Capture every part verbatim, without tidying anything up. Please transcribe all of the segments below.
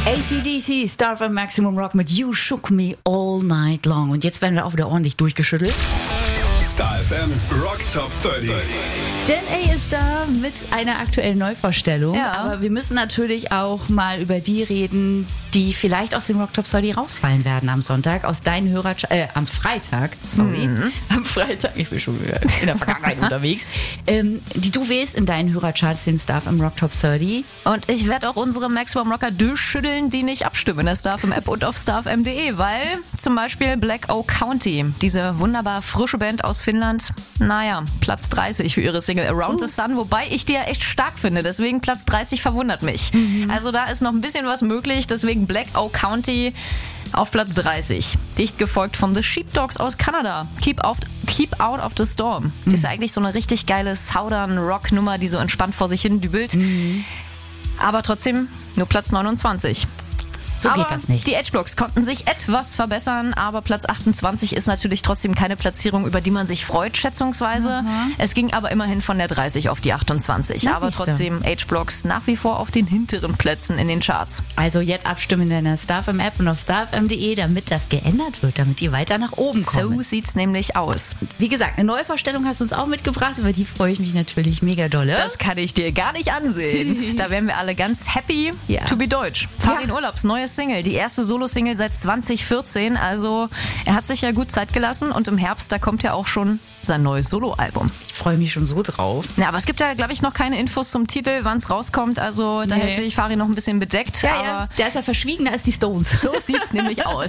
A C D C, Star of Maximum Rock mit You Shook Me All Night Long. Und jetzt werden wir auch wieder ordentlich durchgeschüttelt. Star F M Rock Top dreißig. Dan A ist da mit einer aktuellen Neuvorstellung. Ja. Aber wir müssen natürlich auch mal über die reden, die vielleicht aus dem Rock Top dreißig rausfallen werden am Sonntag. Aus deinen Hörer... Äh, am Freitag, sorry. Mhm. Am Freitag, ich bin schon wieder in der Vergangenheit unterwegs. Ähm, die du wählst in deinen Hörercharts den Star F M Rock Top dreißig. Und ich werde auch unsere Maximum Rocker durchschütteln, die nicht abstimmen in der Star F M App und auf star f m punkt de, weil zum Beispiel Black Oak County, diese wunderbar frische Band aus Finnland, naja, Platz dreißig für ihre Single Around Uh. the Sun, wobei ich die ja echt stark finde, deswegen Platz dreißig verwundert mich. Mhm. Also da ist noch ein bisschen was möglich, deswegen Black Oak County auf Platz dreißig. Dicht gefolgt von The Sheepdogs aus Kanada. Keep, auf, keep Out of the Storm. Mhm. Ist ja eigentlich so eine richtig geile Southern-Rock-Nummer, die so entspannt vor sich hin dübelt. Mhm. Aber trotzdem nur Platz neunundzwanzig. So aber geht das nicht. Die Edgeblocks konnten sich etwas verbessern, aber Platz achtundzwanzig ist natürlich trotzdem keine Platzierung, über die man sich freut, schätzungsweise. Mhm. Es ging aber immerhin von der dreißig auf die achtundzwanzig. Na, aber siehste. trotzdem Edgeblocks nach wie vor auf den hinteren Plätzen in den Charts. Also jetzt abstimmen in deiner Star F M App und auf star f m punkt de, damit das geändert wird, damit ihr weiter nach oben kommt. So sieht's nämlich aus. Wie gesagt, eine Neuvorstellung hast du uns auch mitgebracht, über die freue ich mich natürlich mega dolle. Das kann ich dir gar nicht ansehen. Da wären wir alle ganz happy Ja. to be deutsch. Farin Urlaubs neue Single, die erste Solo-Single seit zwanzig vierzehn. Also er hat sich ja gut Zeit gelassen und im Herbst, da kommt ja auch schon sein neues Solo-Album. Ich freue mich schon so drauf. Ja, aber es gibt ja, glaube ich, noch keine Infos zum Titel, wann es rauskommt. Also da Nee. hält sich Farin noch ein bisschen bedeckt. Ja, aber ja, der ist ja verschwiegener als die Stones. so sieht's nämlich aus.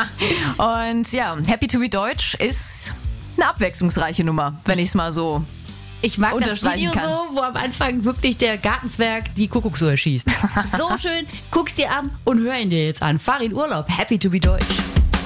Und ja, Happy to be Deutsch ist eine abwechslungsreiche Nummer, wenn ich es mal so... Ich mag das unterstreichen Video kann. so, wo am Anfang wirklich der Gartenzwerg die Kuckucksuhr erschießt. So schön, guck's dir an und hör ihn dir jetzt an. Farin Urlaub, Happy to be Deutsch.